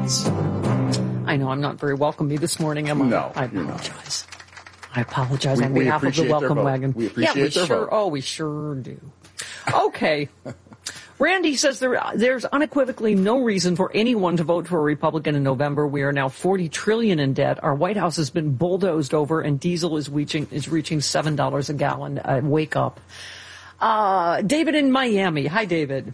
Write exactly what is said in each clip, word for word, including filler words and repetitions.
else. I know I'm not very welcoming this morning, am I? No, I apologize. I apologize we, on we behalf of the welcome wagon. We appreciate yeah, we their sure. vote. Oh, we sure do. Okay. Randy says there, there's unequivocally no reason for anyone to vote for a Republican in November. We are now forty trillion dollars in debt. Our White House has been bulldozed over, and diesel is reaching is reaching seven dollars a gallon. Uh, wake up. Uh, David in Miami. Hi, David.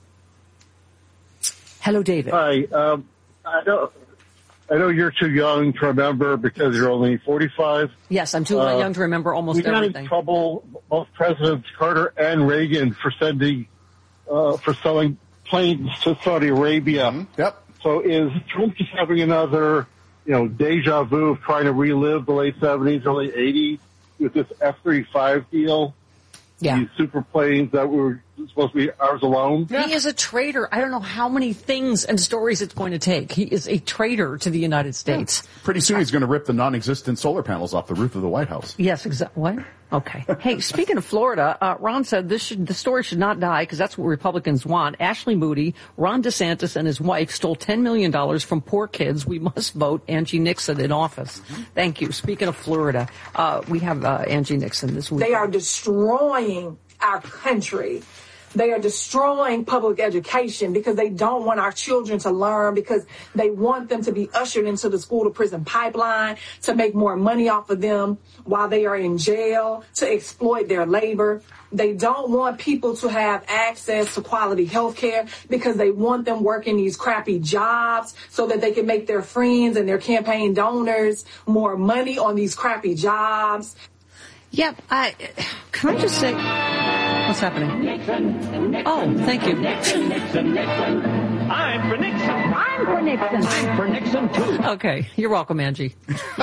Hello, David. Hi. Um, I know, I know you're too young to remember because you're only forty-five. Yes, I'm too uh, young to remember almost we got everything. in trouble, both Presidents Carter and Reagan, for sending, uh, for selling planes to Saudi Arabia. Mm-hmm. Yep. So is Trump just having another, you know, deja vu of trying to relive the late seventies, early eighties with this F thirty-five deal? Yeah. These super planes that were supposed to be ours alone. Yeah. He is a traitor. I don't know how many things and stories it's going to take. He is a traitor to the United States. Yeah. Pretty soon he's going to rip the non-existent solar panels off the roof of the White House. Yes, exactly. What? Okay. Hey, speaking of Florida, uh, Ron said this should, the story should not die because that's what Republicans want. Ashley Moody, Ron DeSantis, and his wife stole ten million dollars from poor kids. We must vote Angie Nixon in office. Mm-hmm. Thank you. Speaking of Florida, uh, we have uh, Angie Nixon this week. They are destroying our country. They are destroying public education because they don't want our children to learn, because they want them to be ushered into the school to prison pipeline to make more money off of them while they are in jail, to exploit their labor. They don't want people to have access to quality health care because they want them working these crappy jobs so that they can make their friends and their campaign donors more money on these crappy jobs. Yep. I, can I just say, what's happening? Nixon. Oh, thank you. Nixon, Nixon, Nixon. I'm for Nixon. I'm for Nixon. I'm for Nixon, too. Okay. You're welcome, Angie.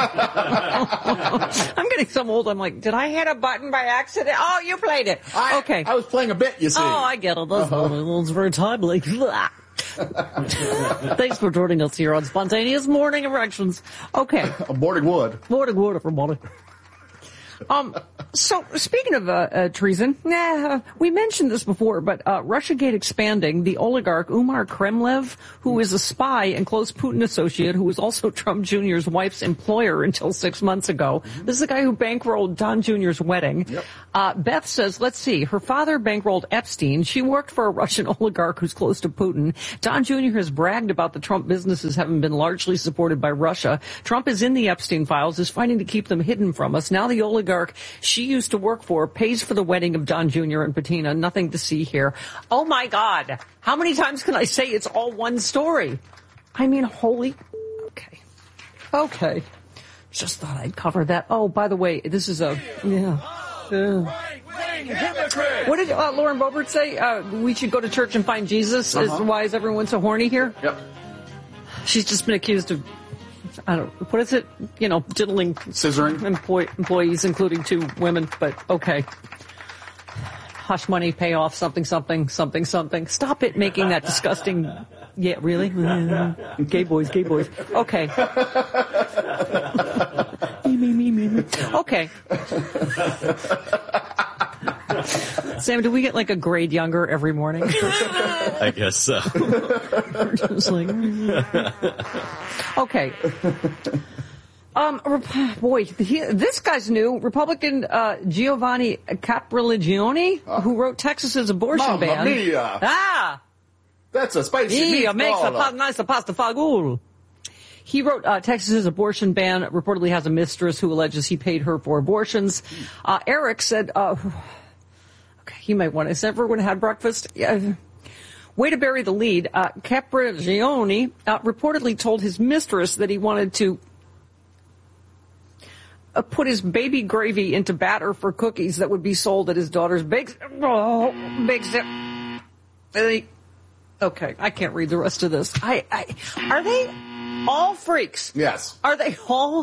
I'm getting so old. I'm like, did I hit a button by accident? Oh, you played it. I, okay. I was playing a bit, you see. Oh, I get it. That's uh-huh. very timely. Thanks for joining us here on Spontaneous Morning Erections. Okay. Morning wood. Morning wood, everybody. Um, so speaking of, uh, uh treason, nah, we mentioned this before, but, uh, Russiagate expanding, the oligarch Umar Kremlev, who is a spy and close Putin associate, who was also Trump Junior's wife's employer until six months ago. Mm-hmm. This is the guy who bankrolled Don Junior's wedding. Yep. Uh, Beth says, let's see, her father bankrolled Epstein. She worked for a Russian oligarch who's close to Putin. Don Junior has bragged about the Trump businesses having been largely supported by Russia. Trump is in the Epstein files, is fighting to keep them hidden from us. Now the oligarch she used to work for pays for the wedding of Don Junior and Patina. Nothing to see here. Oh, my God. How many times can I say it's all one story? I mean, holy... Okay. Okay. Just thought I'd cover that. Oh, by the way, this is a... Yeah. Uh, what did uh, Lauren Boebert say? Uh, we should go to church and find Jesus? Uh-huh. Is, why is everyone so horny here? Yep. She's just been accused of... I don't, what is it? You know, diddling. Scissoring. Employ, employees, including two women, but okay. Hush money, pay off, something, something, something, something. Stop it making that disgusting. Yeah, really? Gay boys, gay boys. Okay. me, me, me, me, me. Okay. Sam, do we get like a grade younger every morning? I guess so. Just like, okay. Um, boy, he, this guy's new. Republican uh, Giovanni Caprilegione, uh, who wrote Texas's abortion Mamma ban. Mia. Ah! That's a spicy He meatball. makes a pa- nice pasta fagool. He wrote uh, Texas's abortion ban reportedly has a mistress who alleges he paid her for abortions. Uh, Eric said, uh, okay, you might want to, has everyone had breakfast? Yeah. Way to bury the lead. Uh, Caprilegione uh, reportedly told his mistress that he wanted to uh, put his baby gravy into batter for cookies that would be sold at his daughter's bake. Oh, bake sale. Okay, I can't read the rest of this. I, I, are they all freaks? Yes. Are they all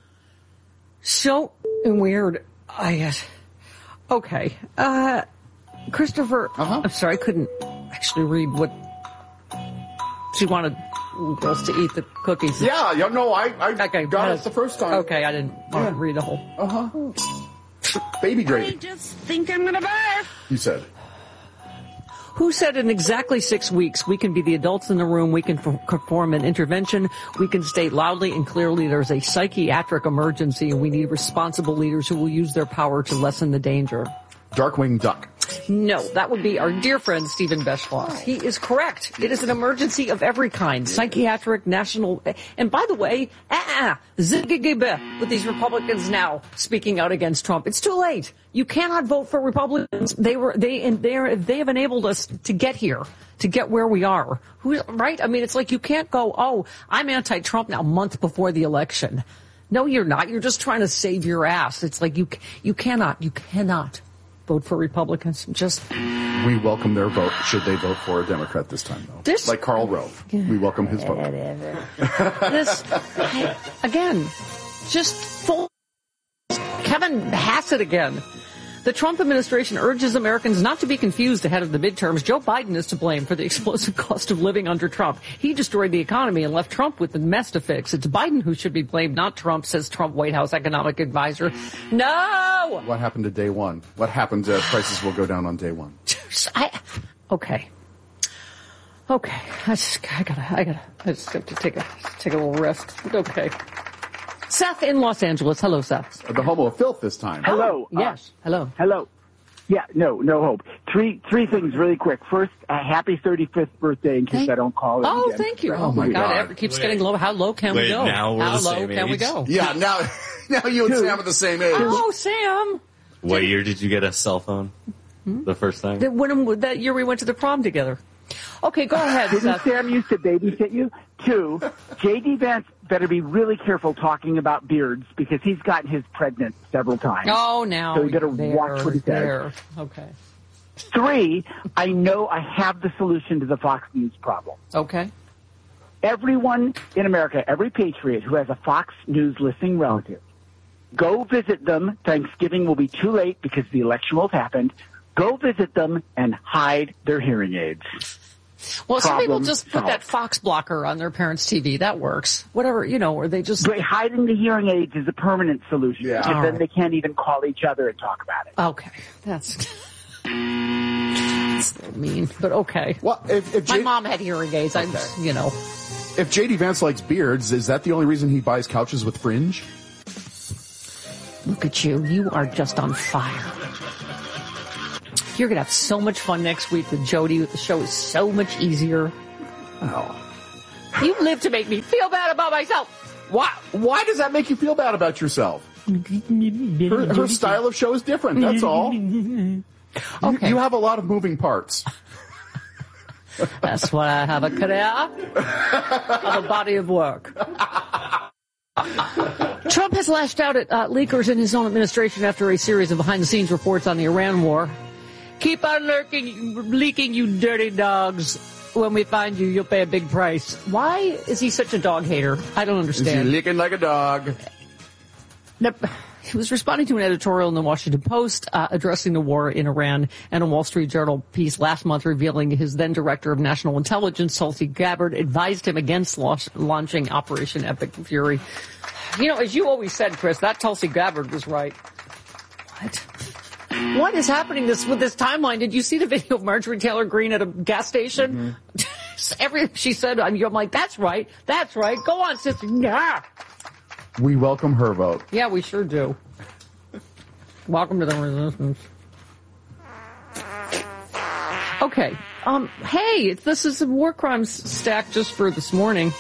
so weird? I, uh, okay. Uh, Christopher, uh-huh. I'm sorry, I couldn't actually read what she wanted girls to eat the cookies. Yeah, you know, I, I okay, got uh, it the first time. Okay, I didn't want yeah. to read the whole. Uh-huh. Baby gravy. I just think I'm gonna barf. You said. Who said in exactly six weeks we can be the adults in the room, we can f- perform an intervention, we can state loudly and clearly there's a psychiatric emergency and we need responsible leaders who will use their power to lessen the danger? Darkwing Duck. No, that would be our dear friend Stephen Beschloss. He is correct. It is an emergency of every kind. Psychiatric, national, and by the way, ah, ziggigibe with these Republicans now speaking out against Trump. It's too late. You cannot vote for Republicans. They were, they, and they are, they have enabled us to get here, to get where we are. Who, right? I mean, it's like you can't go, oh, I'm anti-Trump now, a month before the election. No, you're not. You're just trying to save your ass. It's like you, you cannot, you cannot vote for Republicans. Just we welcome their vote. Should they vote for a Democrat this time, though? This, like Karl Rove, we welcome his vote. This I, again, just full Kevin Hassett again. The Trump administration urges Americans not to be confused ahead of the midterms. Joe Biden is to blame for the explosive cost of living under Trump. He destroyed the economy and left Trump with the mess to fix. It's Biden who should be blamed, not Trump, says Trump White House economic advisor. No! What happened to day one? What happens as prices will go down on day one? I, okay. Okay. I just, I gotta, I gotta, I just have to take a, take a little rest. Okay. Seth in Los Angeles. Hello, Seth. The homo of filth this time. Hello. Oh, yes. Uh, hello. Hello. Yeah, no, no hope. Three three things really quick. First, a happy thirty-fifth birthday in case thank, I don't call it Oh, again. thank you. Oh, Oh, my my God. God. It keeps Wait. getting low. How low can Wait, we go? now we're How the low same can we age? go? Yeah, now, now you and Dude. Sam are the same age. Oh, Sam. What year did you get a cell phone? Hmm? The first time? That, when, that year we went to the prom together. Okay, go ahead, Didn't Seth. Sam used to babysit you? Two, J D. Vance better be really careful talking about beards because he's gotten his pregnant several times. Oh, now. So you better there, watch what he says. there. Okay. Three, I know I have the solution to the Fox News problem. Okay. Everyone in America, every patriot who has a Fox News listening relative, go visit them. Thanksgiving will be too late because the election will have happened. Go visit them and hide their hearing aids. Well, some people Problem just put solved. that Fox blocker on their parents' T V. That works. Whatever, you know, or they just... But hiding the hearing aids is a permanent solution Yeah. because All then right. they can't even call each other and talk about it. Okay. That's... That's a little mean, but okay. Well, if, if My J- mom had hearing aids. I, Okay. you know. if J D. Vance likes beards, is that the only reason he buys couches with fringe? Look at you. You are just on fire. You're going to have so much fun next week with Jody. The show is so much easier. Oh. You live to make me feel bad about myself. Why, why does that make you feel bad about yourself? Her, her style of show is different, that's all. You, Okay. you have a lot of moving parts. That's why I have a career, have a body of work. Trump has lashed out at uh, leakers in his own administration after a series of behind-the-scenes reports on the Iran war. Keep on lurking, leaking, you dirty dogs. When we find you, you'll pay a big price. Why is he such a dog hater? I don't Is he understand. licking like a dog? Nope. He was responding to an editorial in the Washington Post uh, addressing the war in Iran and a Wall Street Journal piece last month revealing his then director of national intelligence, Tulsi Gabbard, advised him against launch- launching Operation Epic Fury. You know, as you always said, Chris, that Tulsi Gabbard was right. What? What is happening this with this timeline? Did you see the video of Marjorie Taylor Greene at a gas station? Mm-hmm. Every she said, I'm like, that's right, that's right. Go on, sister. Yeah. We welcome her vote. Yeah, we sure do. Welcome to the resistance. Okay. Um, hey, this is a war crimes stack just for this morning.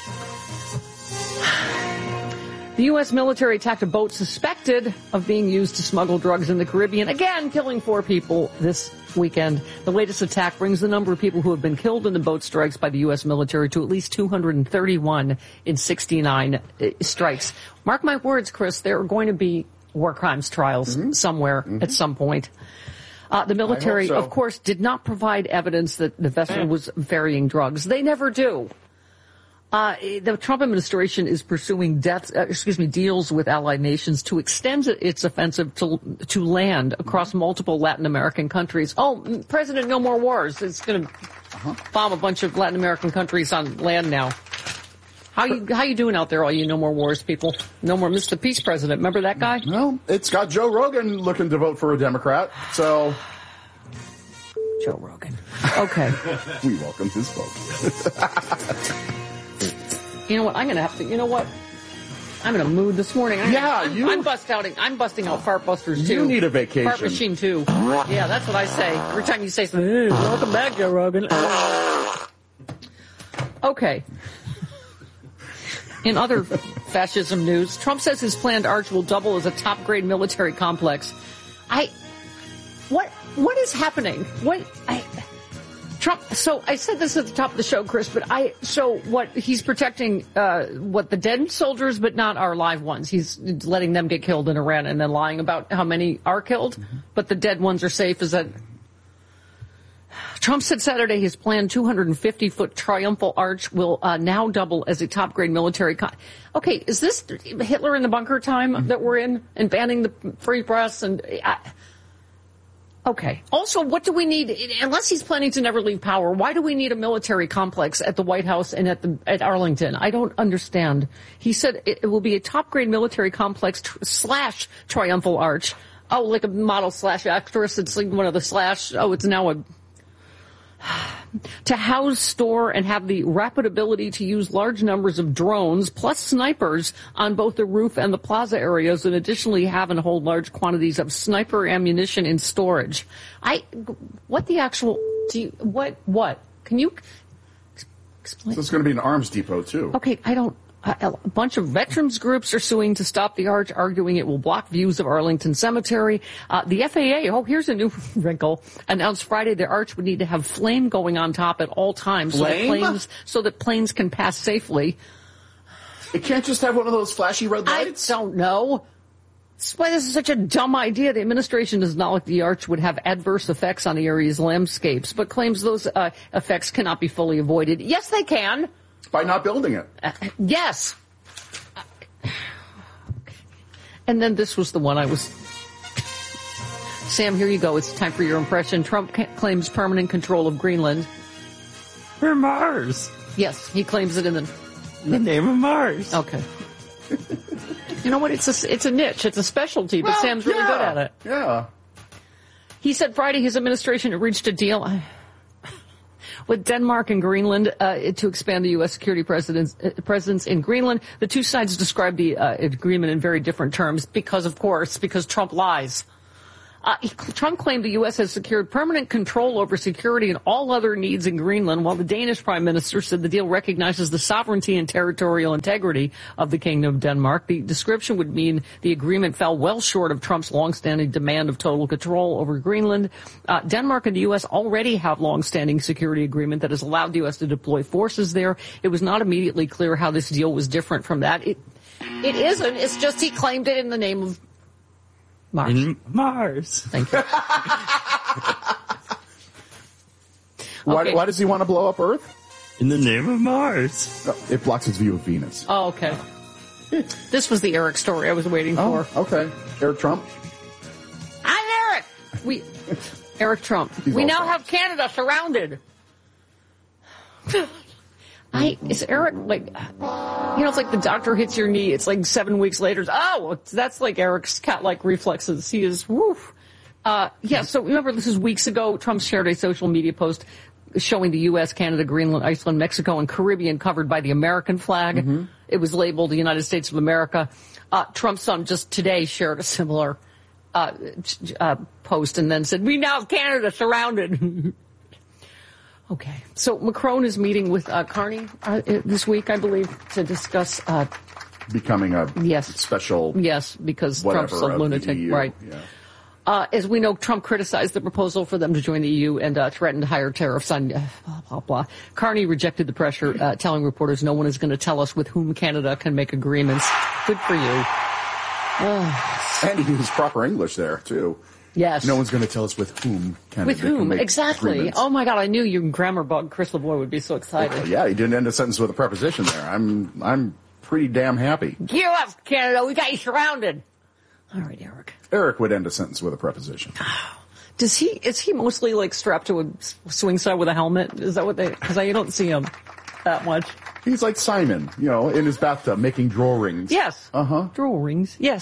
The U S military attacked a boat suspected of being used to smuggle drugs in the Caribbean, again killing four people this weekend. The latest attack brings the number of people who have been killed in the boat strikes by the U S military to at least two hundred thirty-one in sixty-nine uh, strikes. Mark my words, Chris, there are going to be war crimes trials mm-hmm. somewhere mm-hmm. at some point. Uh, the military, so. of course, did not provide evidence that the vessel was ferrying drugs. They never do. Uh, the Trump administration is pursuing death, uh, excuse me, deals with allied nations to extend its offensive to, to land across multiple Latin American countries. Oh, President, no more wars. It's going to uh-huh. bomb a bunch of Latin American countries on land now. How you how you doing out there, all you no more wars people? No more Mister Peace President. Remember that guy? Well, it's got Joe Rogan looking to vote for a Democrat, so... Joe Rogan. Okay. We welcome his vote. You know what? I'm going to have to, you know what? I'm in a mood this morning. I'm, Yeah, I'm, you- I'm bust outing. I'm busting out fart busters too. You need a vacation. Fart machine too. Yeah, that's what I say. Every time you say something, hey, welcome back, Joe Rogan. Okay. In other fascism news, Trump says his planned arch will double as a top-grade military complex. I, what, what is happening? What, I, Trump, so I said this at the top of the show, Chris, but I, so what, he's protecting, uh, what, the dead soldiers, but not our live ones. He's letting them get killed in Iran and then lying about how many are killed, mm-hmm. but the dead ones are safe. Is that, Trump said Saturday his planned two hundred fifty foot triumphal arch will uh, now double as a top-grade military con- Okay, is this Hitler in the bunker time mm-hmm. that we're in and banning the free press? And uh, okay. Also, what do we need, unless he's planning to never leave power, why do we need a military complex at the White House and at the at Arlington? I don't understand. He said it, it will be a top-grade military complex tr- slash triumphal arch. Oh, like a model slash actress. It's like one of the slash. Oh, it's now a... to house, store, and have the rapid ability to use large numbers of drones plus snipers on both the roof and the plaza areas, and additionally have and hold large quantities of sniper ammunition in storage. I, what the actual, do you, what, what? Can you explain? So it's going to be an arms depot, too. Okay, I don't, a bunch of veterans groups are suing to stop the arch, arguing it will block views of Arlington Cemetery. Uh, the F A A, oh, here's a new wrinkle, announced Friday the arch would need to have flame going on top at all times so that planes, so that planes can pass safely. It can't just have one of those flashy red lights? I don't know. That's why this is such a dumb idea. The administration does not like the arch would have adverse effects on the area's landscapes, but claims those uh, effects cannot be fully avoided. Yes, they can. By not building it. Uh, yes. Uh, and then this was the one I was... Sam, here you go. It's time for your impression. Trump ca- claims permanent control of Greenland. For Mars. Yes, he claims it in the... The name of Mars. Okay. You know what? It's a, it's a niche. It's a specialty, but well, Sam's really yeah, good at it. Yeah. He said Friday his administration had reached a deal... with Denmark and Greenland uh, to expand the U S security presence, uh, presence in Greenland. The two sides described the uh, agreement in very different terms because, of course, because Trump lies. Uh, he, Trump claimed the U S has secured permanent control over security and all other needs in Greenland, while the Danish prime minister said the deal recognizes the sovereignty and territorial integrity of the Kingdom of Denmark. The description would mean the agreement fell well short of Trump's longstanding demand of total control over Greenland. Uh, Denmark and the U S already have longstanding security agreement that has allowed the U S to deploy forces there. It was not immediately clear how this deal was different from that. It, it isn't. It's just he claimed it in the name of Mars. In Mars. Thank you. Why, Okay. why does he want to blow up Earth? In the name of Mars. No, it blocks his view of Venus. Oh, okay. This was the Eric story I was waiting Oh, for. okay. Eric Trump? I'm Eric! We, Eric Trump. He's we all now Trump. have Canada surrounded. I, is Eric, like, you know, it's like the doctor hits your knee. It's like seven weeks later. Oh, that's like Eric's cat-like reflexes. He is, woof. Uh, yeah, so remember, this is weeks ago. Trump shared a social media post showing the U S, Canada, Greenland, Iceland, Mexico, and Caribbean covered by the American flag. Mm-hmm. It was labeled the United States of America. Uh, Trump's son just today shared a similar uh, uh, post and then said, we now have Canada surrounded. Okay. So Macron is meeting with uh, Carney uh, this week, I believe, to discuss... Uh, Becoming a yes. special... Yes, because whatever Trump's a of the lunatic. E U. Right. Yeah. Uh, as we know, Trump criticized the proposal for them to join the E U and uh, threatened higher tariffs on uh, blah, blah, blah. Carney rejected the pressure, uh, telling reporters no one is going to tell us with whom Canada can make agreements. Good for you. Oh. And he used proper English there, too. Yes. No one's going to tell us with whom Canada With whom? can make Exactly. agreements. Oh, my God, I knew your grammar bug, Chris Lavoie, would be so excited. Well, yeah, he didn't end a sentence with a preposition there. I'm I'm pretty damn happy. Gear up, Canada. We got you surrounded. All right, Eric. Eric would end a sentence with a preposition. Does he, is he mostly like strapped to a swing set with a helmet? Is that what they, because I don't see him that much. He's like Simon, you know, in his bathtub making drawings. Yes. Uh-huh. Drawings. Yes.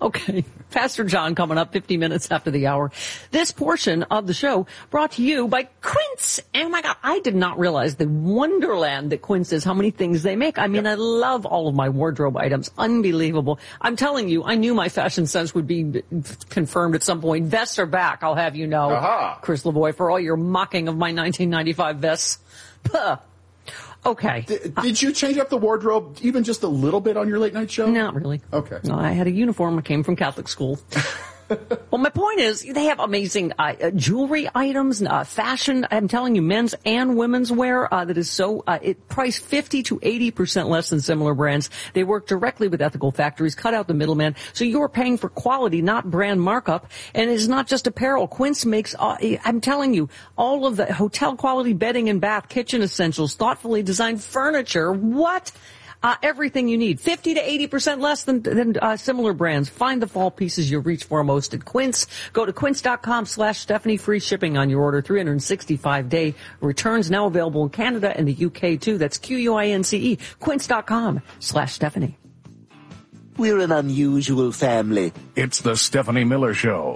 Okay. Pastor John coming up fifty minutes after the hour. This portion of the show brought to you by Quince. Oh my God, I did not realize the wonderland that Quince is, how many things they make. I mean, yep. I love all of my wardrobe items. Unbelievable. I'm telling you, I knew my fashion sense would be confirmed at some point. Vests are back, I'll have you know. Aha. Chris Lavoie, for all your mocking of my nineteen ninety-five vests. Puh. Okay. D- did you change up the wardrobe even just a little bit on your late night show? Not really. Okay. No, I had a uniform. I came from Catholic school. Well, my point is, they have amazing uh, uh, jewelry items, uh, fashion. I'm telling you, men's and women's wear uh, that is so uh, it priced fifty to eighty percent less than similar brands. They work directly with ethical factories, cut out the middleman, so you're paying for quality, not brand markup. And it's not just apparel. Quince makes, uh, I'm telling you, all of the hotel quality bedding and bath, kitchen essentials, thoughtfully designed furniture. What? Uh, everything you need. fifty to eighty percent less than, than uh, similar brands. Find the fall pieces you reach for most at Quince. Go to quince.com slash Stephanie. Free shipping on your order. three hundred sixty-five day returns now available in Canada and the U K too. That's Q U I N C E. Quince.com slash Stephanie. We're an unusual family. It's the Stephanie Miller Show.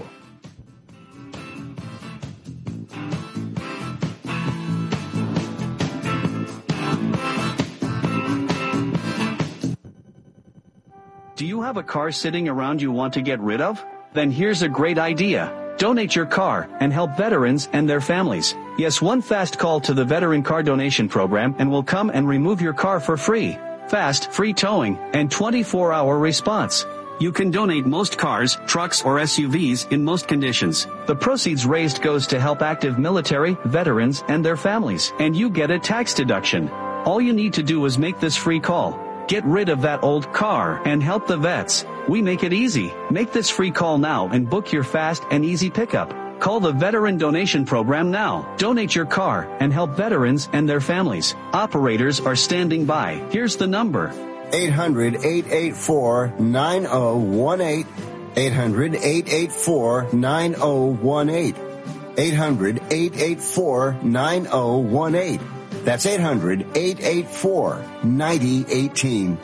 Do you have a car sitting around you want to get rid of? Then here's a great idea. Donate your car and help veterans and their families. Yes, one fast call to the Veteran Car Donation Program and we'll come and remove your car for free. Fast, free towing, and twenty-four hour response. You can donate most cars, trucks, or S U Vs in most conditions. The proceeds raised goes to help active military, veterans, and their families. And you get a tax deduction. All you need to do is make this free call. Get rid of that old car and help the vets. We make it easy. Make this free call now and book your fast and easy pickup. Call the Veteran Donation Program now. Donate your car and help veterans and their families. Operators are standing by. Here's the number. eight hundred, eight eight four, nine zero one eight. eight hundred, eight eight four, nine zero one eight. eight hundred, eight eight four, nine zero one eight. That's eight hundred, eight eight four, nine zero one eight.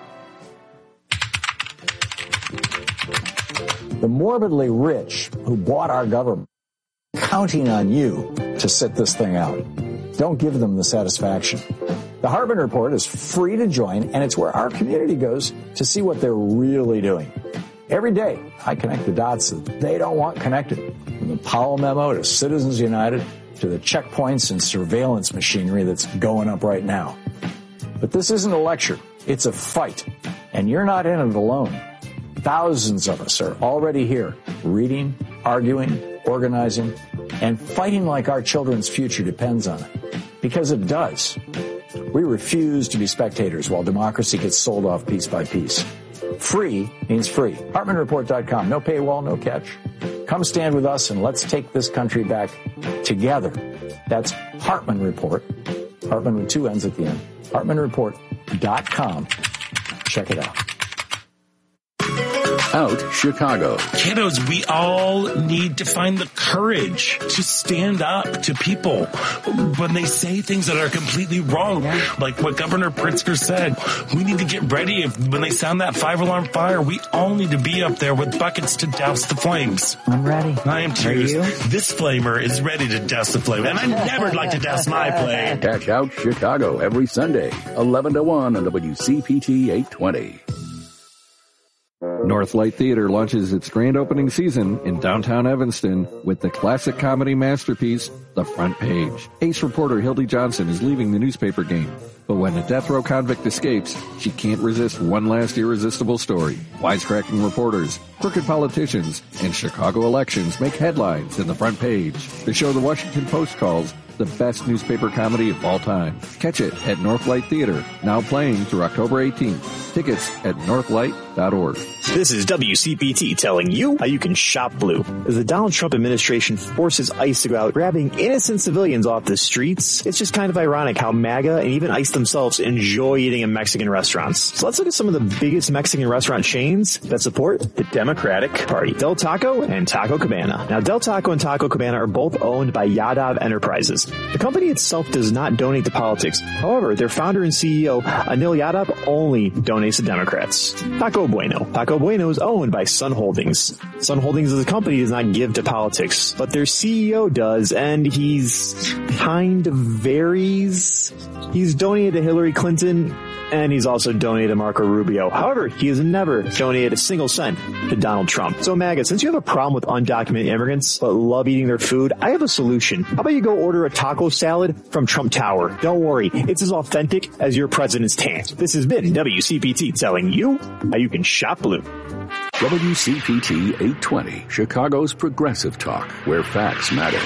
The morbidly rich who bought our government, counting on you to sit this thing out. Don't give them the satisfaction. The Hartman Report is free to join, and it's where our community goes to see what they're really doing. Every day, I connect the dots that they don't want connected. From the Powell memo to Citizens United to the checkpoints and surveillance machinery that's going up right now. But this isn't a lecture. It's a fight. And you're not in it alone. Thousands of us are already here, reading, arguing, organizing, and fighting like our children's future depends on it. Because it does. We refuse to be spectators while democracy gets sold off piece by piece. Free means free. Hartman Report dot com. No paywall, no catch. Come stand with us and let's take this country back together. That's Hartman Report. Hartman with two N's at the end. Hartman Report dot com. Check it out. Out Chicago. Kiddos, we all need to find the courage to stand up to people when they say things that are completely wrong. Like what Governor Pritzker said, we need to get ready if, when they sound that five-alarm fire. We all need to be up there with buckets to douse the flames. I'm ready. I am too. This flamer is ready to douse the flame, and I never like to douse my flame. Catch Out Chicago every Sunday, eleven to one on W C P T eight twenty. Northlight Theater launches its grand opening season in downtown Evanston with the classic comedy masterpiece, The Front Page. Ace reporter Hildy Johnson is leaving the newspaper game, but when a death row convict escapes, she can't resist one last irresistible story. Wisecracking reporters, crooked politicians, and Chicago elections make headlines in The Front Page. The show the Washington Post calls the best newspaper comedy of all time. Catch it at Northlight Theater, now playing through October eighteenth. Tickets at northlight dot org. This is W C P T telling you how you can shop blue. As the Donald Trump administration forces ICE to go out grabbing innocent civilians off the streets, it's just kind of ironic how MAGA and even ICE themselves enjoy eating in Mexican restaurants. So let's look at some of the biggest Mexican restaurant chains that support the Democratic Party. Del Taco and Taco Cabana. Now, Del Taco and Taco Cabana are both owned by Yadav Enterprises. The company itself does not donate to politics. However, their founder and C E O, Anil Yadav, only donates donates to Democrats. Paco Bueno. Paco Bueno is owned by Sun Holdings. Sun Holdings as a company does not give to politics, but their C E O does, and he's kind of varies. He's donated to Hillary Clinton, and he's also donated to Marco Rubio. However, he has never donated a single cent to Donald Trump. So MAGA, since you have a problem with undocumented immigrants but love eating their food, I have a solution. How about you go order a taco salad from Trump Tower? Don't worry, it's as authentic as your president's tan. This has been W C P T telling you how you can shop blue. W C P T eight twenty, Chicago's progressive talk, where facts matter.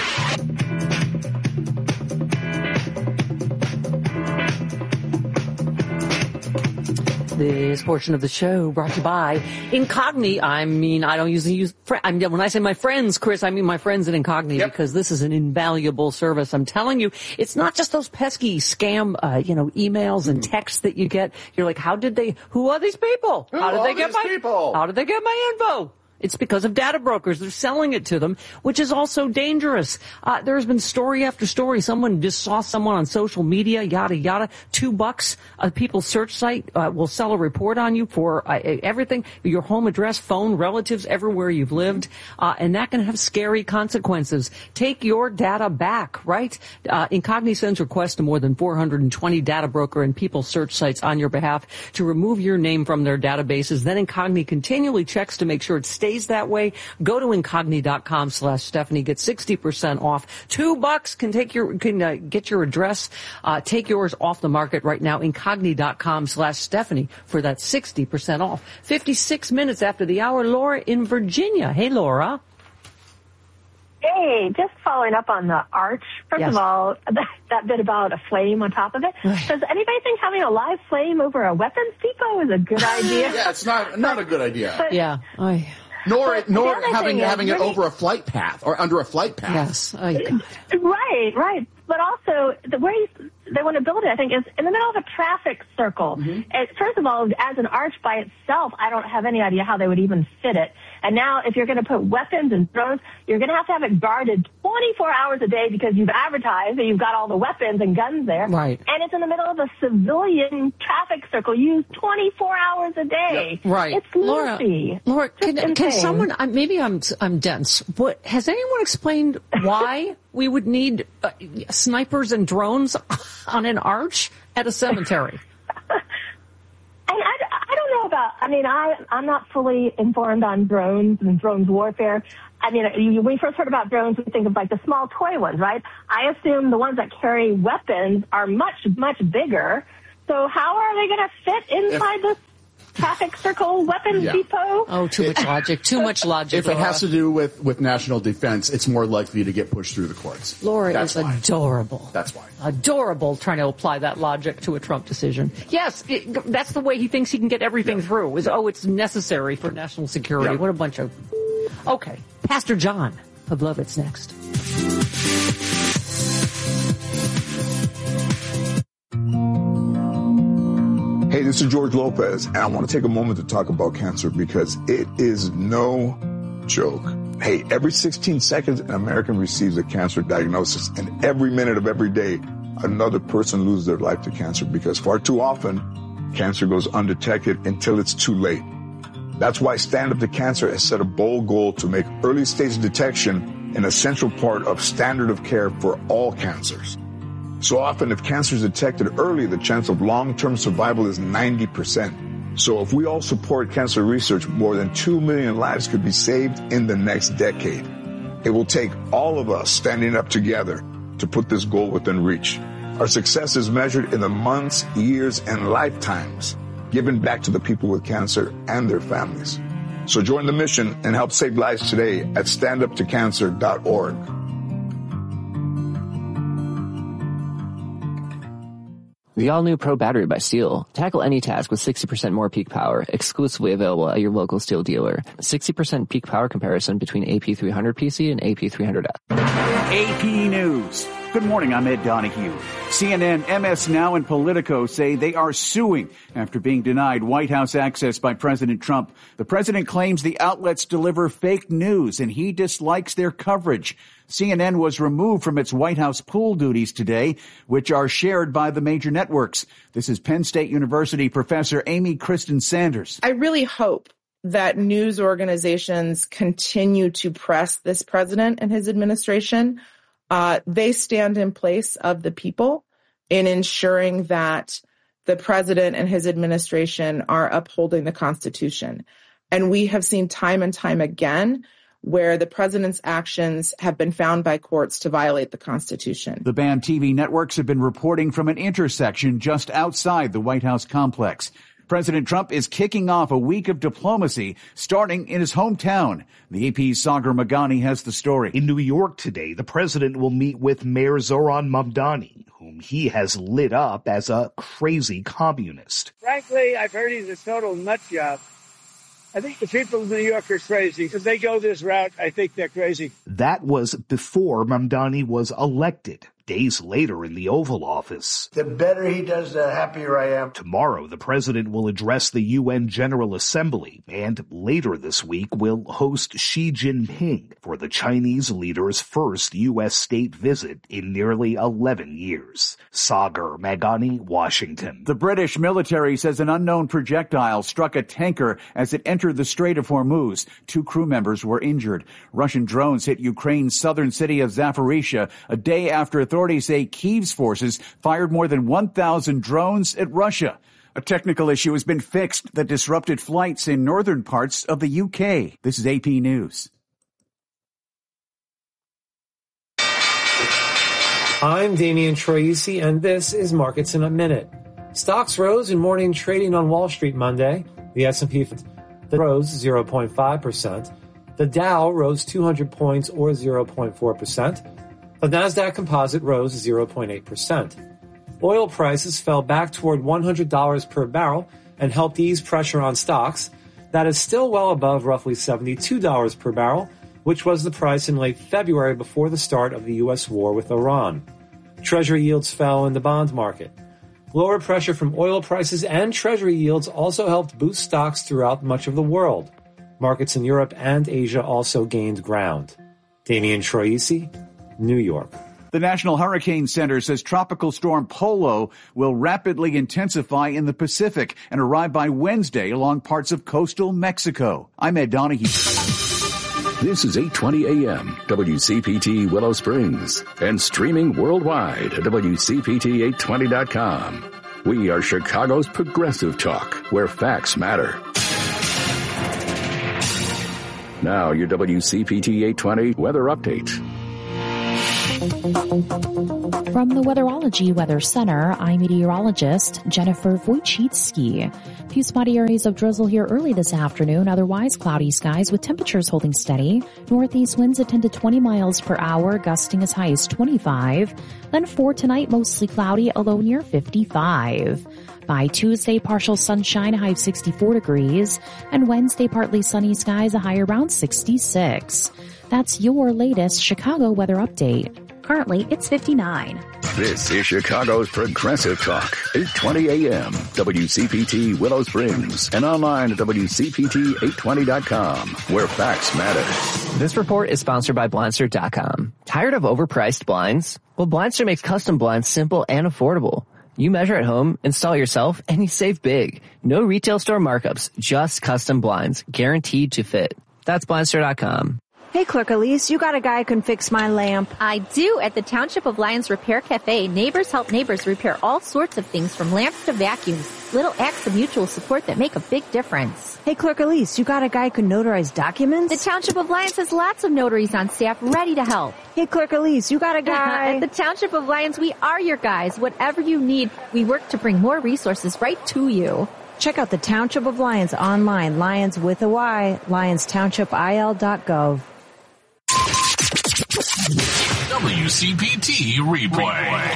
This portion of the show brought to you by Incogni. I mean, I don't usually use, fr- I mean, when I say my friends, Chris, I mean my friends at Incogni, yep. Because this is an invaluable service. I'm telling you, it's not just those pesky scam, uh, you know, emails and texts that you get. You're like, how did they, who are these people? Who how did are they get these my, people? How did they get my info? It's because of data brokers. They're selling it to them, which is also dangerous. Uh, there's been story after story. Someone just saw someone on social media, yada, yada. Two bucks. A people's search site uh, will sell a report on you for uh, everything, your home address, phone, relatives, everywhere you've lived. Uh, and that can have scary consequences. Take your data back, right? Uh, Incogni sends requests to more than four hundred twenty data broker and people search sites on your behalf to remove your name from their databases. Then Incogni continually checks to make sure it stays that way. Go to incogni.com slash Stephanie. Get sixty percent off. Two bucks can take your, can uh, get your address. Uh, take yours off the market right now. Incogni.com slash Stephanie for that sixty percent off. fifty-six minutes after the hour, Laura in Virginia. Hey, Laura. Hey, just following up on the arch. First Yes. of all, that, that bit about a flame on top of it. Does anybody think having a live flame over a weapons depot is a good idea? Yeah, it's not not a good idea. But- Yeah. I... Nor But nor the other having thing is having it really- over a flight path or under a flight path. Yes. Oh, God. Right, right. But also, the way they want to build it, I think, is in the middle of a traffic circle. Mm-hmm. And first of all, as an arch by itself, I don't have any idea how they would even fit it. And now, if you're going to put weapons and drones, you're going to have to have it guarded twenty-four hours a day because you've advertised that you've got all the weapons and guns there. Right. And it's in the middle of a civilian traffic circle used twenty-four hours a day. Yep. Right. It's Laura, lunacy. Laura, Just can, can insane. someone, uh, maybe I'm, I'm dense, but has anyone explained why we would need uh, snipers and drones on an arch at a cemetery? And I, I don't know about, I mean, I, I'm not fully informed on drones and drones warfare. I mean, you, when we first heard about drones, we think of like the small toy ones, right? I assume the ones that carry weapons are much, much bigger. So how are they going to fit inside this traffic circle weapons Yeah. depot? Oh, too much logic. Too much logic. If it Laura. has to do with, with national defense, it's more likely to get pushed through the courts. Laura That's is why. adorable. That's why. Adorable trying to apply that logic to a Trump decision. Yes, it, that's the way he thinks he can get everything through. Is, oh, it's necessary for national security. Yeah. What a bunch of... Okay. Pastor John Pavlovitz next. Hey, this is George Lopez, and I want to take a moment to talk about cancer because it is no joke. Hey, every sixteen seconds, an American receives a cancer diagnosis, and every minute of every day, another person loses their life to cancer because far too often, cancer goes undetected until it's too late. That's why Stand Up to Cancer has set a bold goal to make early stage detection an essential part of standard of care for all cancers. So often, if cancer is detected early, the chance of long-term survival is ninety percent. So if we all support cancer research, more than two million lives could be saved in the next decade. It will take all of us standing up together to put this goal within reach. Our success is measured in the months, years, and lifetimes given back to the people with cancer and their families. So join the mission and help save lives today at stand up to cancer dot org. The all-new Pro Battery by Steel. Tackle any task with sixty percent more peak power, exclusively available at your local Steel dealer. sixty percent peak power comparison between A P three hundred P C and A P three hundred F. A P News. Good morning, I'm Ed Donahue. C N N, M S Now, and Politico say they are suing after being denied White House access by President Trump. The president claims the outlets deliver fake news and he dislikes their coverage. C N N was removed from its White House pool duties today, which are shared by the major networks. This is Penn State University professor Amy Kristen Sanders. I really hope that news organizations continue to press this president and his administration. Uh, they stand in place of the people in ensuring that the president and his administration are upholding the Constitution. And we have seen time and time again where the president's actions have been found by courts to violate the Constitution. The banned T V networks have been reporting from an intersection just outside the White House complex. President Trump is kicking off a week of diplomacy starting in his hometown. The A P's Sagar Meghani has the story. In New York today, the president will meet with Mayor Zohran Mamdani, whom he has lit up as a crazy communist. Frankly, I've heard he's a total nut job. I think the people of New York are crazy. If they go this route, I think they're crazy. That was before Mamdani was elected. Days later in the Oval Office. The better he does, the happier I am. Tomorrow, the president will address the U N General Assembly, and later this week will host Xi Jinping for the Chinese leader's first U S state visit in nearly eleven years. Sagar Meghani, Washington. The British military says an unknown projectile struck a tanker as it entered the Strait of Hormuz. Two crew members were injured. Russian drones hit Ukraine's southern city of Zaporizhia a day after authorities Authorities say Kyiv's forces fired more than one thousand drones at Russia. A technical issue has been fixed that disrupted flights in northern parts of the U K. This is A P News. I'm Damian Troisi, and this is Markets in a Minute. Stocks rose in morning trading on Wall Street Monday. The S and P rose zero point five percent. The Dow rose two hundred points, or zero point four percent. The Nasdaq Composite rose zero point eight percent. Oil prices fell back toward one hundred dollars per barrel and helped ease pressure on stocks. That is still well above roughly seventy-two dollars per barrel, which was the price in late February before the start of the U S war with Iran. Treasury yields fell in the bond market. Lower pressure from oil prices and Treasury yields also helped boost stocks throughout much of the world. Markets in Europe and Asia also gained ground. Damian Troisi, New York. The National Hurricane Center says Tropical Storm Polo will rapidly intensify in the Pacific and arrive by Wednesday along parts of coastal Mexico. I'm Ed Donahue. This is eight twenty A M, W C P T Willow Springs, and streaming worldwide at W C P T eight twenty dot com. We are Chicago's progressive talk, where facts matter. Now your W C P T eight twenty weather update. From the Weatherology Weather Center, I'm meteorologist Jennifer Wojcicki. Few spotty areas of drizzle here early this afternoon, otherwise cloudy skies with temperatures holding steady. Northeast winds at ten to twenty miles per hour, gusting as high as twenty-five. Then for tonight, mostly cloudy, a low near fifty-five. By Tuesday, partial sunshine, a high of sixty-four degrees. And Wednesday, partly sunny skies, a high around sixty-six. That's your latest Chicago weather update. Currently, it's fifty-nine. This is Chicago's Progressive Talk, eight twenty A M, W C P T Willow Springs, and online at W C P T eight twenty dot com, where facts matter. This report is sponsored by Blindster dot com. Tired of overpriced blinds? Well, Blindster makes custom blinds simple and affordable. You measure at home, install it yourself, and you save big. No retail store markups, just custom blinds, guaranteed to fit. That's Blindster dot com. Hey, Clerk Elise, you got a guy who can fix my lamp. I do. At the Township of Lyons Repair Cafe, neighbors help neighbors repair all sorts of things from lamps to vacuums. Little acts of mutual support that make a big difference. Hey, Clerk Elise, you got a guy who can notarize documents? The Township of Lyons has lots of notaries on staff ready to help. Hey, Clerk Elise, you got a guy? At the Township of Lyons, we are your guys. Whatever you need, we work to bring more resources right to you. Check out the Township of Lyons online, Lyons with a Y, lyons township I L dot gov. W C P T replay. At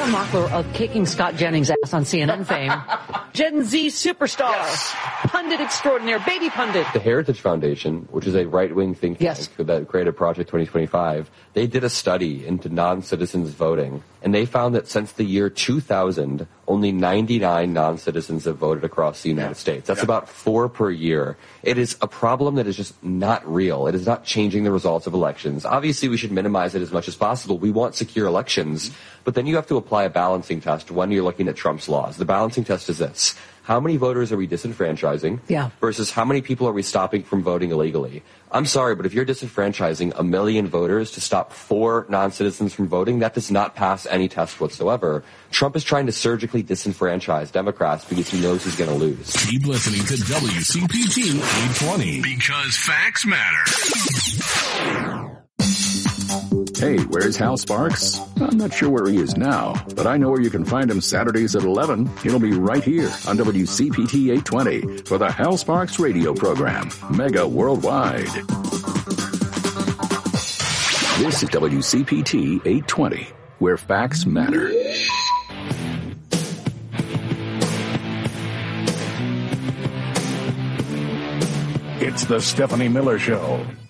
Sarah Mockler of kicking Scott Jennings' ass on C N N fame. Gen Z superstar, yes. Pundit extraordinaire, baby pundit. The Heritage Foundation, which is a right-wing think tank yes. that created Project twenty twenty-five, they did a study into non-citizens voting, and they found that since the year two thousand, only ninety-nine non-citizens have voted across the United yeah. States. That's yeah. about four per year. It is a problem that is just not real. It is not changing the results of elections. Obviously, we should minimize it as much as possible. We want secure elections, but then you have to apply a balancing test when you're looking at Trump's laws. The balancing test is this. How many voters are we disenfranchising yeah. versus how many people are we stopping from voting illegally? I'm sorry, but if you're disenfranchising a million voters to stop four non-citizens from voting, that does not pass any test whatsoever. Trump is trying to surgically disenfranchise Democrats because he knows he's going to lose. Keep listening to W C P T eight twenty because facts matter. Hey, where's Hal Sparks? I'm not sure where he is now, but I know where you can find him Saturdays at eleven. He'll be right here on W C P T eight twenty for the Hal Sparks radio program, Mega Worldwide. This is W C P T eight twenty, where facts matter. It's the Stephanie Miller Show.